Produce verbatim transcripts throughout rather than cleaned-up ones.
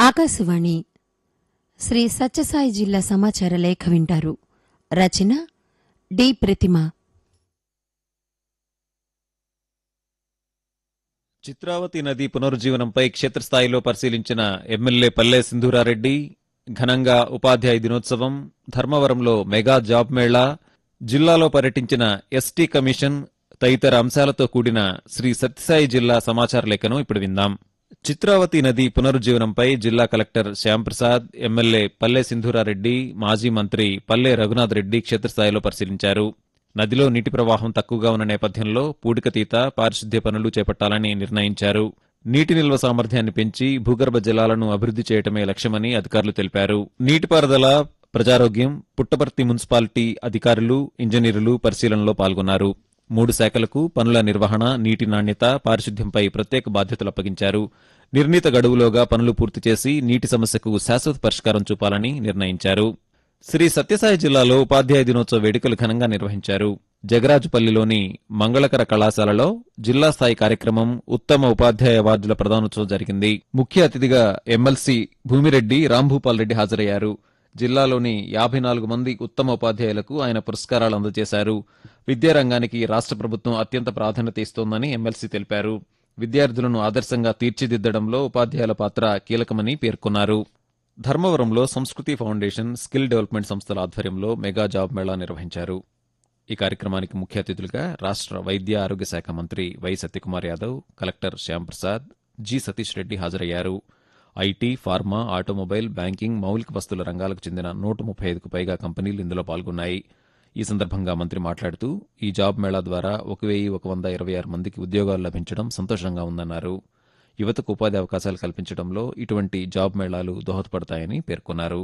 ఆకాశవాణి శ్రీ సత్యసాయి జిల్లా సమాచార లేఖ వింటారు. రచన డి ప్రతిమ. చిత్రావతి నది పునరుజ్జీవనంపై క్షేత్రస్థాయిలో పరిశీలించిన ఎమ్మెల్యే పల్లె సింధూరారెడ్డి ఘనంగా ఉపాధ్యాయ దినోత్సవం, ధర్మవరంలో మెగా జాబ్ మేళా, జిల్లాలో పర్యటించిన ఎస్టీ కమిషన్ తదితర అంశాలతో కూడిన శ్రీ సత్యసాయి జిల్లా సమాచార లేఖను ఇప్పుడు విందాం. చిత్రావతి నది పునరుజ్జీవనంపై జిల్లా కలెక్టర్ శ్యాంప్రసాద్, ఎమ్మెల్యే పల్లె సింధూరారెడ్డి, మాజీ మంత్రి పల్లె రఘునాథ్ రెడ్డి క్షేత్రస్థాయిలో పరిశీలించారు. నదిలో నీటి ప్రవాహం తక్కువగా ఉన్న నేపథ్యంలో పూడికతీత, పారిశుద్ధ్య పనులు చేపట్టాలని నిర్ణయించారు. నీటి నిల్వ సామర్థ్యాన్ని పెంచి భూగర్భ జలాలను అభివృద్ది చేయటమే లక్ష్యమని అధికారులు తెలిపారు. నీటిపారుదల, ప్రజారోగ్యం, పుట్టపర్తి మున్సిపాలిటీ అధికారులు, ఇంజనీర్లు పరిశీలనలో పాల్గొన్నారు. మూడు శాఖలకు పనుల నిర్వహణ, నీటి నాణ్యత, పారిశుద్ధ్యంపై ప్రత్యేక బాధ్యతలు అప్పగించారు. నిర్ణీత గడువులోగా పనులు పూర్తి చేసి నీటి సమస్యకు శాశ్వత పరిష్కారం చూపాలని నిర్ణయించారు. శ్రీ సత్యసాయి జిల్లాలో ఉపాధ్యాయ దినోత్సవ వేడుకలు ఘనంగా నిర్వహించారు. జగరాజుపల్లిలోని మంగళకర కళాశాలలో జిల్లా స్థాయి కార్యక్రమం ఉత్తమ ఉపాధ్యాయ అవార్డుల ప్రదానోత్సవం జరిగింది. ముఖ్య అతిథిగా ఎమ్మెల్సీ భూమిరెడ్డి రాంభూపాల్ రెడ్డి హాజరయ్యారు. జిల్లాలోని యాభై నాలుగు మంది ఉత్తమ ఉపాధ్యాయులకు ఆయన పురస్కారాలు అందజేశారు. విద్యారంగానికి రాష్ట్ర ప్రభుత్వం అత్యంత ప్రాధాన్యత ఇస్తోందని ఎమ్మెల్సీ తెలిపారు. విద్యార్థులను ఆదర్శంగా తీర్చిదిద్దడంలో ఉపాధ్యాయుల పాత్ర కీలకమని పేర్కొన్నారు. ధర్మవరంలో సంస్కృతి ఫౌండేషన్, స్కిల్ డెవలప్మెంట్ సంస్థల ఆధ్వర్యంలో మెగా జాబ్ మేళా నిర్వహించారు. ఈ కార్యక్రమానికి ముఖ్య అతిథులుగా రాష్ట్ర వైద్య ఆరోగ్య శాఖ మంత్రి why Satyakumar Yadav, collector Shyamprasad, G Satish Reddy హాజరయ్యారు. ఐటీ, ఫార్మా, ఆటోమొబైల్, బ్యాంకింగ్, మౌలిక వస్తువుల రంగాలకు చెందిన నూట ముప్పై ఐదుకు పైగా కంపెనీలు ఇందులో పాల్గొన్నాయి. ఈ సందర్భంగా మంత్రి మాట్లాడుతూ ఈ జాబ్ మేళా ద్వారా ఒక వెయ్యి ఒక వంద ఇరవై ఆరు మందికి ఉద్యోగాలు లభించడం సంతోషంగా ఉందన్నారు. యువతకు ఉపాధి అవకాశాలు కల్పించడంలో ఇటువంటి జాబ్ మేళాలు దోహదపడతాయని పేర్కొన్నారు.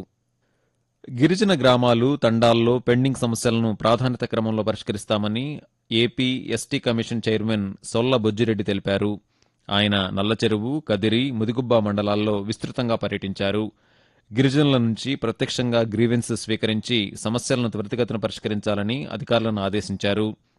గిరిజన గ్రామాలు, తండాల్లో పెండింగ్ సమస్యలను ప్రాధాన్యత క్రమంలో పరిష్కరిస్తామని AP ST commission chairman సొల్ల Bojjireddy తెలిపారు. ఆయన నల్లచెరువు, కదిరి, ముదిగుబ్బ మండలాల్లో విస్తృతంగా పర్యటించారు. గిరిజనుల నుంచి ప్రత్యక్షంగా గ్రీవెన్స్ స్వీకరించి సమస్యలను త్వరితగతిన పరిష్కరించాలని అధికారులను ఆదేశించారు.